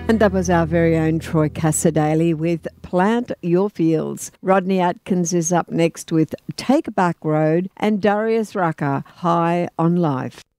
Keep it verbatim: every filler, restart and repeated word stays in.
And that was our very own Troy Cassadaly with Plant Your Fields. Rodney Atkins is up next with Take a Back Road and Darius Rucker, High on Life.